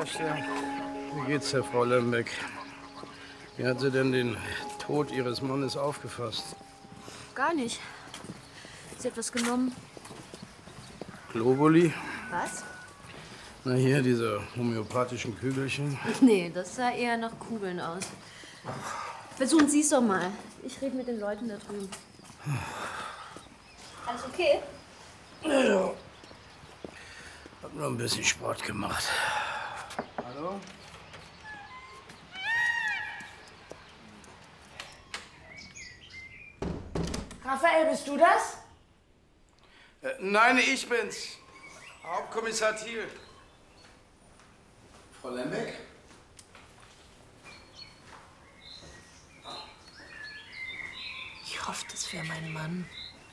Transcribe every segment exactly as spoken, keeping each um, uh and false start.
Schwester. Wie geht's der Frau Lembeck? Wie hat sie denn den Tod ihres Mannes aufgefasst? Gar nicht. Sie hat was genommen. Globuli? Was? Na hier, diese homöopathischen Kügelchen. Nee, das sah eher nach Kugeln aus. Versuchen Sie es doch mal. Ich rede mit den Leuten da drüben. Alles okay? Ja. Hab nur ein bisschen Sport gemacht. Hallo? Raphael, bist du das? Äh, nein, ich bin's. Hauptkommissar Thiel. Frau Lembeck? Ich hoffe, das wäre mein Mann.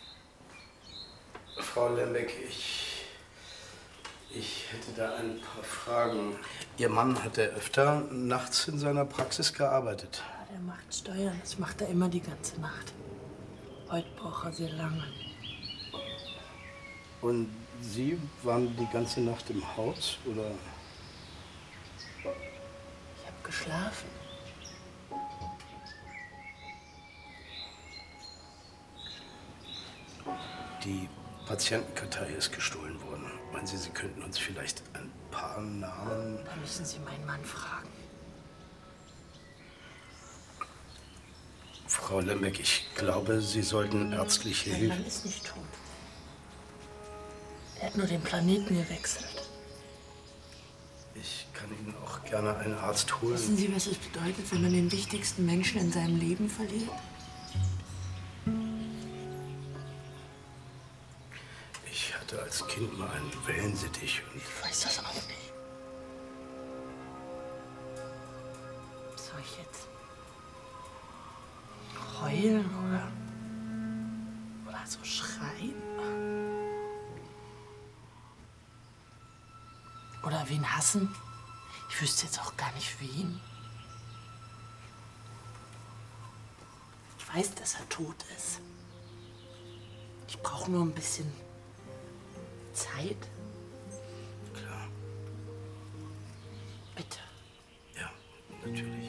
Frau Lembeck, ich... Ich hätte da ein paar Fragen. Ihr Mann hat ja öfter nachts in seiner Praxis gearbeitet. Ja, der macht Steuern. Das macht er immer die ganze Nacht. Heute braucht er sehr lange. Und Sie waren die ganze Nacht im Haus, oder? Ich habe geschlafen. Die Patientenkartei ist gestohlen worden. Meinen Sie, Sie könnten uns vielleicht ein paar Namen... Da müssen Sie meinen Mann fragen. Frau Lembeck, ich glaube, Sie sollten ärztliche Mein Hilfe... Mann ist nicht tot. Er hat nur den Planeten gewechselt. Ich kann Ihnen auch gerne einen Arzt holen. Wissen Sie, was es bedeutet, wenn man den wichtigsten Menschen in seinem Leben verliert? Ich hatte als Kind mal einen Wellensittich und... Ich weiß das auch nicht. Soll ich jetzt heulen oder, oder so schreien? Oder wen hassen? Ich wüsste jetzt auch gar nicht wen. Ich weiß, dass er tot ist. Ich brauche nur ein bisschen Zeit. Klar. Bitte. Ja, natürlich.